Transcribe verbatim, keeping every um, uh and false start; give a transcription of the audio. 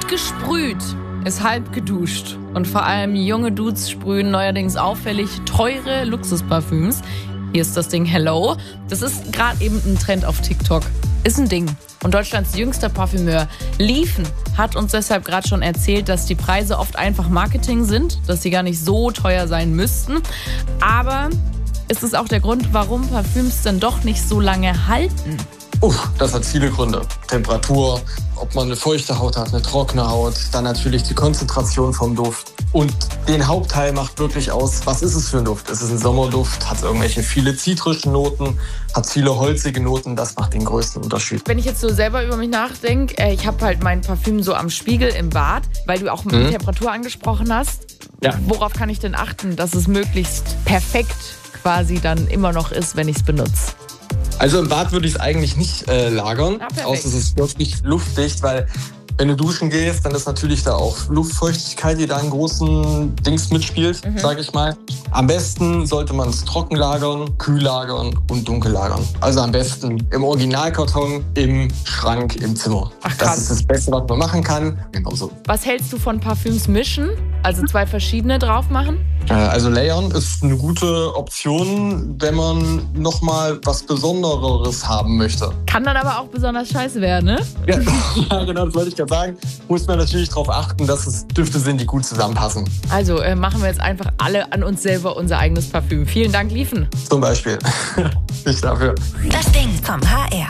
Gut gesprüht ist halb geduscht. Und vor allem junge Dudes sprühen neuerdings auffällig teure Luxusparfüms. Hier ist das Ding Hello. Das ist gerade eben ein Trend auf TikTok. Ist ein Ding. Und Deutschlands jüngster Parfümeur Liefen hat uns deshalb gerade schon erzählt, dass die Preise oft einfach Marketing sind, dass sie gar nicht so teuer sein müssten. Aber ist es auch der Grund, warum Parfüms denn doch nicht so lange halten? Uff, das hat viele Gründe. Temperatur, ob man eine feuchte Haut hat, eine trockene Haut, dann natürlich die Konzentration vom Duft. Und den Hauptteil macht wirklich aus, was ist es für ein Duft? Ist es ein Sommerduft? Hat es irgendwelche viele zitrischen Noten? Hat es viele holzige Noten? Das macht den größten Unterschied. Wenn ich jetzt so selber über mich nachdenke, äh, ich habe halt mein Parfüm so am Spiegel im Bad, weil du auch mit Mhm. Temperatur angesprochen hast. Ja. Worauf kann ich denn achten, dass es möglichst perfekt quasi dann immer noch ist, wenn ich es benutze? Also im Bad würde ich es eigentlich nicht äh, lagern, Ah, perfekt. außer es ist wirklich luftdicht, weil wenn du duschen gehst, dann ist natürlich da auch Luftfeuchtigkeit, die da einen großen Dings mitspielt, Mhm. sage ich mal. Am besten sollte man es trocken lagern, kühl lagern und dunkel lagern. Also am besten im Originalkarton, im Schrank, im Zimmer. Ach, krass. Das ist das Beste, was man machen kann. Genau so. Was hältst du von Parfüms mischen? Also zwei verschiedene drauf machen? Äh, Also Layern ist eine gute Option, wenn man nochmal was Besondereres haben möchte. Kann dann aber auch besonders scheiße werden, ne? Ja, ja, genau, das wollte ich gerade sagen. Muss man natürlich darauf achten, dass es Düfte sind, die gut zusammenpassen. Also äh, machen wir jetzt einfach alle an uns selber unser eigenes Parfüm. Vielen Dank, Liefen. Zum Beispiel. Nicht dafür. Das Ding vom H R.